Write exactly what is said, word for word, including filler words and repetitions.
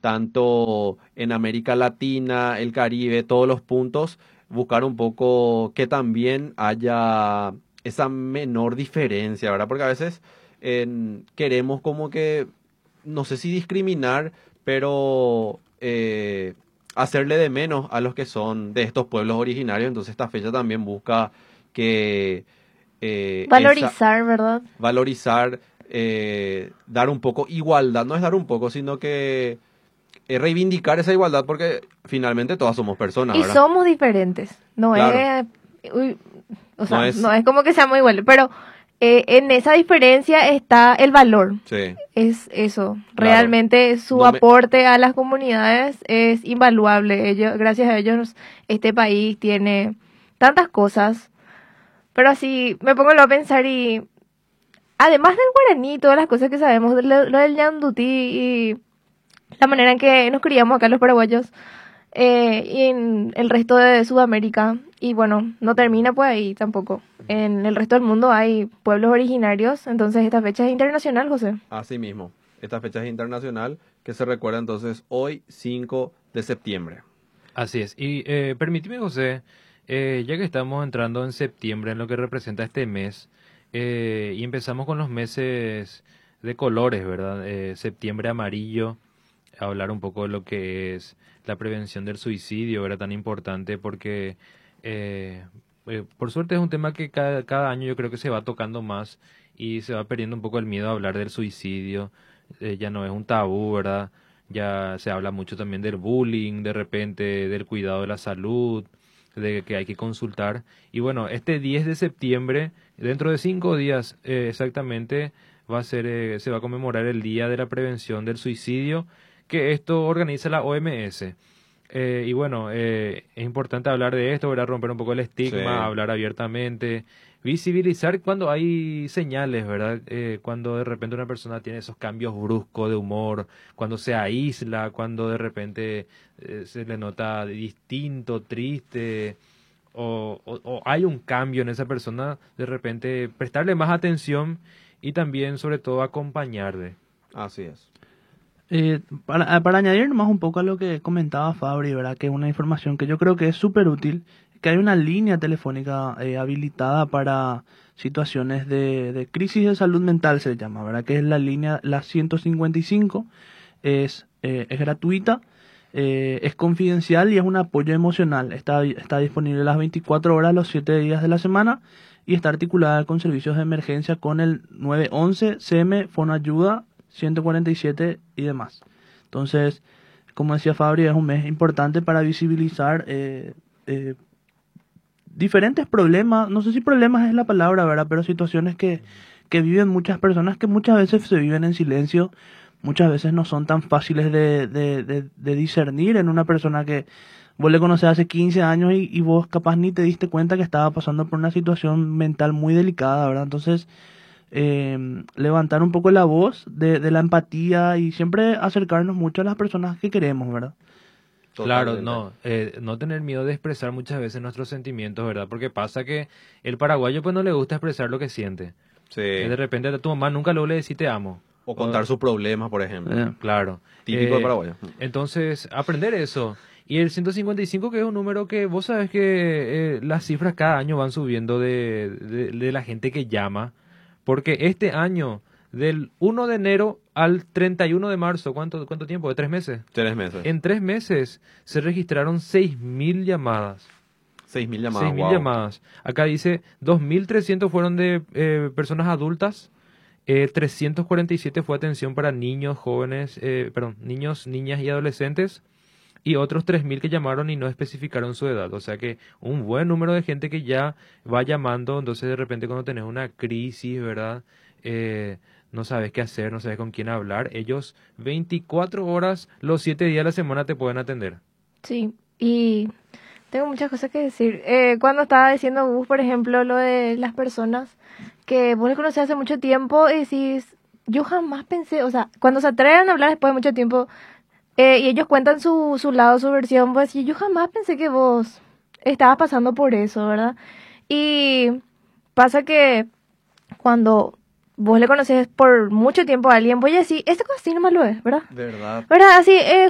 tanto en América Latina, el Caribe, todos los puntos, buscar un poco que también haya esa menor diferencia, ¿verdad? Porque a veces en- queremos como que, no sé si discriminar, pero eh, hacerle de menos a los que son de estos pueblos originarios. Entonces esta fecha también busca que eh, esa Valorizar, ¿verdad? valorizar, eh, dar un poco igualdad, no es dar un poco, sino que eh, reivindicar esa igualdad porque finalmente todas somos personas, Y ¿verdad? somos diferentes. No Claro, es, uy, o no sea, es, no es como que seamos iguales, pero eh, en esa diferencia está el valor. sí, Es eso. claro, Realmente su no me, aporte a las comunidades es invaluable. Ellos, gracias a ellos, este país tiene tantas cosas. Pero así me pongo luego a pensar y además del guaraní, todas las cosas que sabemos, de lo, lo del ñandutí y la manera en que nos criamos acá los paraguayos eh, y en el resto de Sudamérica. Y bueno, no termina pues ahí tampoco. En el resto del mundo hay pueblos originarios, entonces esta fecha es internacional, José. así mismo. Esta fecha es internacional que se recuerda entonces hoy cinco de septiembre. Así es. Y eh, permíteme, José, eh, ya que estamos entrando en septiembre, en lo que representa este mes, eh, y empezamos con los meses de colores, ¿verdad? Eh, septiembre amarillo, hablar un poco de lo que es la prevención del suicidio, era tan importante porque, eh, eh, por suerte, es un tema que cada, cada año yo creo que se va tocando más y se va perdiendo un poco el miedo a hablar del suicidio. Eh, ya no es un tabú, ¿verdad? Ya se habla mucho también del bullying, de repente, del cuidado de la salud, de que hay que consultar. Y bueno, este diez de septiembre, dentro de cinco días eh, exactamente, va a ser, eh, se va a conmemorar el Día de la Prevención del Suicidio, que esto organiza la O M S. Eh, y bueno, eh, es importante hablar de esto, ¿verdad? Romper un poco el Sí, estigma, hablar abiertamente, visibilizar cuando hay señales, ¿verdad? Eh, cuando de repente una persona tiene esos cambios bruscos de humor, cuando se aísla, cuando de repente eh, se le nota distinto, triste, o, o, o hay un cambio en esa persona, de repente prestarle más atención y también, sobre todo, acompañarle. así es. Eh, para, para añadir más un poco a lo que comentaba Fabri, ¿verdad? Que es una información que yo creo que es súper útil, que hay una línea telefónica eh, habilitada para situaciones de, de crisis de salud mental, se llama, ¿verdad? Que es la línea, la ciento cincuenta y cinco, es, eh, es gratuita, eh, es confidencial y es un apoyo emocional. Está, está disponible las veinticuatro horas, los siete días de la semana y está articulada con servicios de emergencia con el nueve once, C M, Fonayuda, ciento cuarenta y siete y demás. Entonces, como decía Fabri, es un mes importante para visibilizar eh, eh, diferentes problemas, no sé si problemas es la palabra, ¿verdad? Pero situaciones que, que viven muchas personas que muchas veces se viven en silencio, muchas veces no son tan fáciles de, de, de, de discernir en una persona que vos le conocés hace quince años y, y vos capaz ni te diste cuenta que estaba pasando por una situación mental muy delicada, ¿verdad? Entonces, eh, levantar un poco la voz de, de la empatía y siempre acercarnos mucho a las personas que queremos, ¿verdad? Claro, Totalmente. no, eh, no tener miedo de expresar muchas veces nuestros sentimientos, ¿verdad? Porque pasa que el paraguayo pues no le gusta expresar lo que siente. Eh, Sí. de repente a tu mamá nunca luego le decís te amo. O O- contar sus problemas, por ejemplo. Eh, claro. Típico de Eh, Paraguay. entonces, aprender eso. Y el ciento cincuenta y cinco, que es un número que vos sabes que eh, las cifras cada año van subiendo de, de, de la gente que llama. Porque este año, del uno de enero al treinta y uno de marzo, ¿cuánto, cuánto tiempo? ¿De tres meses? Tres meses. En tres meses se registraron seis mil llamadas. Seis mil llamadas, seis mil wow. llamadas. Acá dice dos mil trescientos fueron de eh, personas adultas, eh, trescientos cuarenta y siete fue atención para niños, jóvenes, eh, perdón, niños, niñas y adolescentes, y otros tres mil que llamaron y no especificaron su edad. O sea que un buen número de gente que ya va llamando. Entonces de repente cuando tenés una crisis, ¿verdad? Eh, no sabes qué hacer, no sabes con quién hablar. Ellos veinticuatro horas, los siete días de la semana te pueden atender. Sí, y tengo muchas cosas que decir. Eh, cuando estaba diciendo Gus, por ejemplo, lo de las personas que vos le conocés hace mucho tiempo y decís, yo jamás pensé, o sea, cuando se atreven a hablar después de mucho tiempo eh, y ellos cuentan su, su lado, su versión, pues yo jamás pensé que vos estabas pasando por eso, ¿verdad? Y pasa que cuando vos le conoces por mucho tiempo a alguien, voy a decir, esta cosa así nomás lo es, ¿verdad? ¿Verdad? ¿Verdad? Así, eh,